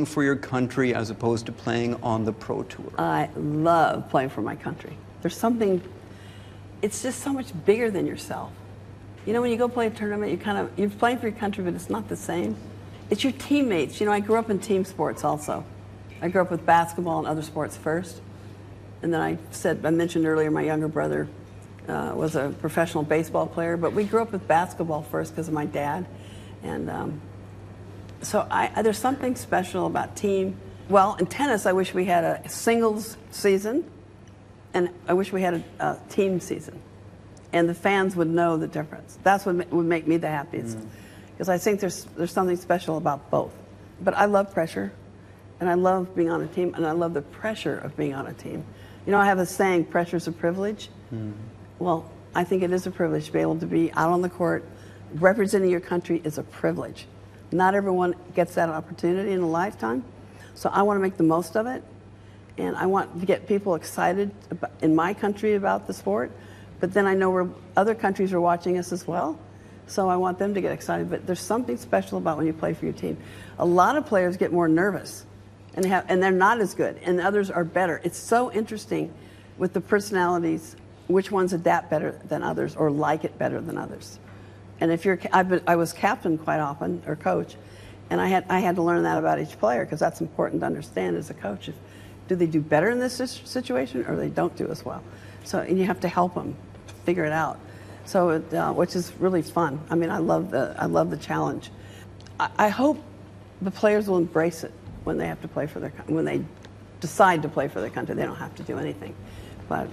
for your country as opposed to playing on the Pro Tour? I love playing for my country. There's something, it's just so much bigger than yourself. You know, when you go play a tournament, you're playing for your country, but it's not the same. It's your teammates. You know, I grew up in team sports also. I grew up with basketball and other sports first. And then I mentioned earlier my younger brother was a professional baseball player, but we grew up with basketball first because of my dad. And so there's something special about team. Well, in tennis, I wish we had a singles season, and I wish we had a team season. And the fans would know the difference. That's what would make me the happiest. Because I think there's something special about both. But I love pressure, and I love being on a team, and I love the pressure of being on a team. You know, I have a saying, pressure's a privilege. Well, I think it is a privilege to be able to be out on the court. Representing your country is a privilege. Not everyone gets that opportunity in a lifetime. So I want to make the most of it. And I want to get people excited in my country about the sport. But then I know other countries are watching us as well. So I want them to get excited. But there's something special about when you play for your team. A lot of players get more nervous. And they're not as good. And others are better. It's so interesting with the personalities, which ones adapt better than others or like it better than others. And if I was captain quite often, or coach, and I had to learn that about each player because that's important to understand as a coach. Do they do better in this situation or they don't do as well? So, and you have to help them figure it out. So, which is really fun. I mean, I love the challenge. I hope the players will embrace it when they have to play for when they decide to play for their country. They don't have to do anything, but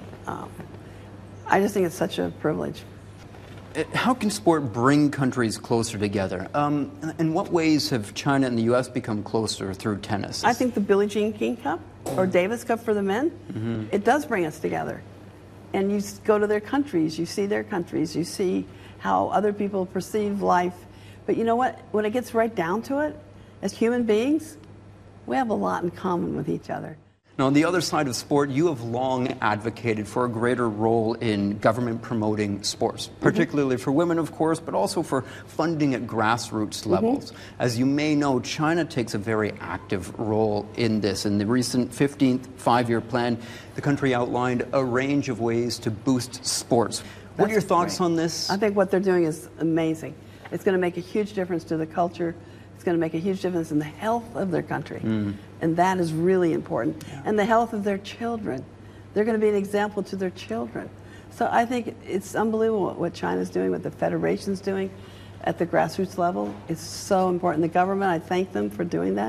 I just think it's such a privilege. How can sport bring countries closer together? In what ways have China and the U.S. become closer through tennis? I think the Billie Jean King Cup or Davis Cup for the men, it does bring us together. And you go to their countries, you see their countries, you see how other people perceive life. But you know what? When it gets right down to it, as human beings, we have a lot in common with each other. Now, on the other side of sport, you have long advocated for a greater role in government promoting sports, particularly for women, of course, but also for funding at grassroots levels. As you may know, China takes a very active role in this. In the recent 15th five-year plan, the country outlined a range of ways to boost sports. What are your thoughts on this? I think what they're doing is amazing. It's going to make a huge difference to the culture. It's going to make a huge difference in the health of their country. And that is really important. And the health of their children. They're going to be an example to their children. So I think it's unbelievable what China's doing, what the federation's doing at the grassroots level. It's so important. The government, I thank them for doing that.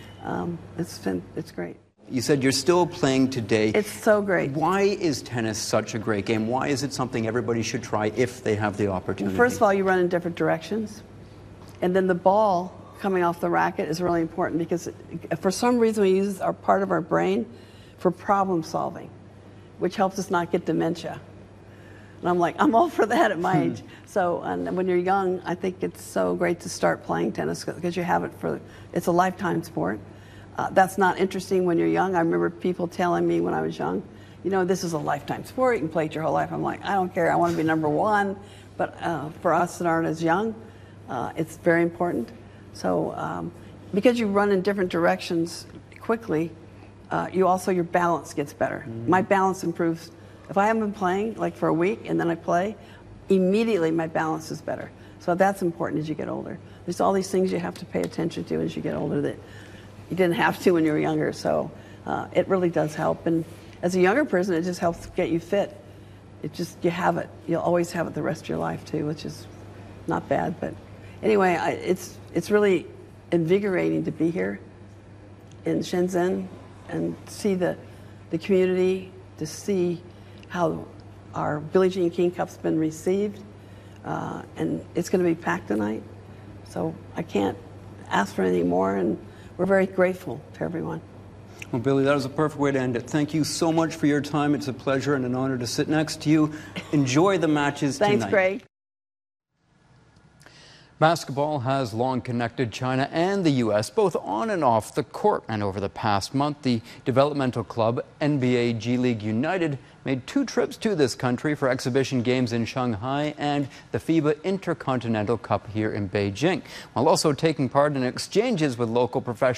It's great. You said you're still playing today. It's so great. Why is tennis such a great game? Why is it something everybody should try if they have the opportunity? Well, first of all, you run in different directions. And then the ball coming off the racket is really important because for some reason we use part of our brain for problem solving, which helps us not get dementia. And I'm like, I'm all for that at my age. So and when you're young, I think it's so great to start playing tennis because you have it it's a lifetime sport. That's not interesting when you're young. I remember people telling me when I was young, you know, this is a lifetime sport. You can play it your whole life. I'm like, I don't care. I want to be number one. But for us that aren't as young, it's very important. So because you run in different directions quickly, your balance gets better. My balance improves. If I haven't been playing like for a week and then I play, immediately my balance is better. So that's important as you get older. There's all these things you have to pay attention to as you get older that you didn't have to when you were younger. So it really does help. And as a younger person, it just helps get you fit. You have it. You'll always have it the rest of your life too, which is not bad. But anyway, it's really invigorating to be here in Shenzhen and see the community, to see how our Billie Jean King Cup's been received. And it's going to be packed tonight. So I can't ask for anything more, and we're very grateful to everyone. Well, Billie, that was a perfect way to end it. Thank you so much for your time. It's a pleasure and an honor to sit next to you. Enjoy the matches tonight. Thanks, Greg. Basketball has long connected China and the U.S., both on and off the court. And over the past month, the developmental club NBA G League United made 2 trips to this country for exhibition games in Shanghai and the FIBA Intercontinental Cup here in Beijing, while also taking part in exchanges with local professionals.